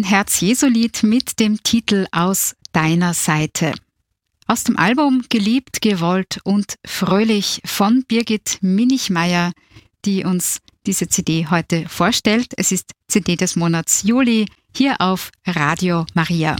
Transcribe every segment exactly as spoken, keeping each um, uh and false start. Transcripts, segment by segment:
ein Herz-Jesu-Lied mit dem Titel Aus deiner Seite. Aus dem Album Geliebt, gewollt und fröhlich von Birgit Minichmayr, die uns diese C D heute vorstellt. Es ist C D des Monats Juli hier auf Radio Maria.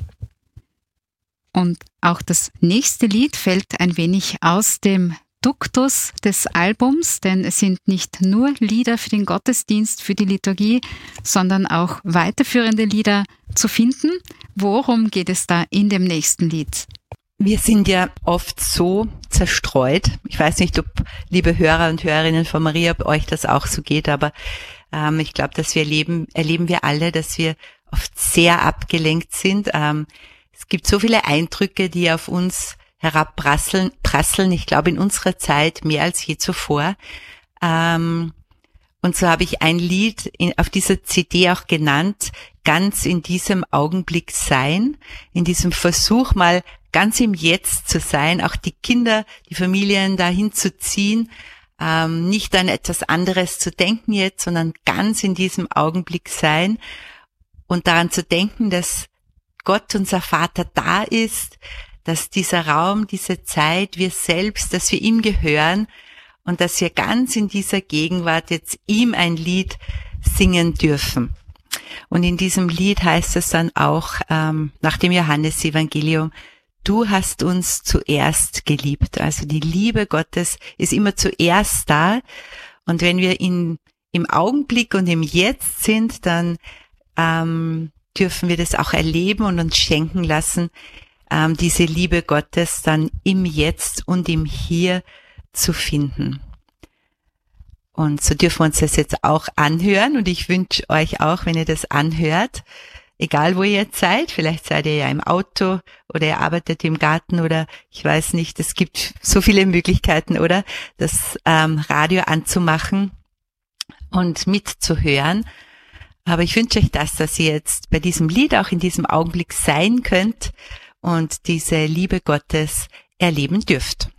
Und auch das nächste Lied fällt ein wenig aus dem Duktus des Albums, denn es sind nicht nur Lieder für den Gottesdienst, für die Liturgie, sondern auch weiterführende Lieder zu finden. Worum geht es da in dem nächsten Lied? Wir sind ja oft so zerstreut. Ich weiß nicht, ob, liebe Hörer und Hörerinnen von Maria, ob euch das auch so geht, aber ähm, ich glaube, dass wir erleben, erleben wir alle, dass wir oft sehr abgelenkt sind. Ähm, es gibt so viele Eindrücke, die auf uns herabprasseln, prasseln, ich glaube in unserer Zeit mehr als je zuvor. Ähm, und so habe ich ein Lied in, auf dieser C D auch genannt, ganz in diesem Augenblick sein, in diesem Versuch mal ganz im Jetzt zu sein, auch die Kinder, die Familien dahin zu ziehen, ähm, nicht an etwas anderes zu denken jetzt, sondern ganz in diesem Augenblick sein und daran zu denken, dass Gott, unser Vater, da ist, dass dieser Raum, diese Zeit, wir selbst, dass wir ihm gehören und dass wir ganz in dieser Gegenwart jetzt ihm ein Lied singen dürfen. Und in diesem Lied heißt es dann auch ähm, nach dem Johannesevangelium: Du hast uns zuerst geliebt. Also die Liebe Gottes ist immer zuerst da. Und wenn wir in, im Augenblick und im Jetzt sind, dann ähm, dürfen wir das auch erleben und uns schenken lassen, ähm, diese Liebe Gottes dann im Jetzt und im Hier zu finden. Und so dürfen wir uns das jetzt auch anhören. Und ich wünsche euch auch, wenn ihr das anhört, egal wo ihr jetzt seid, vielleicht seid ihr ja im Auto oder ihr arbeitet im Garten oder ich weiß nicht, es gibt so viele Möglichkeiten, oder? Das ähm, Radio anzumachen und mitzuhören. Aber ich wünsche euch das, dass ihr jetzt bei diesem Lied auch in diesem Augenblick sein könnt und diese Liebe Gottes erleben dürft.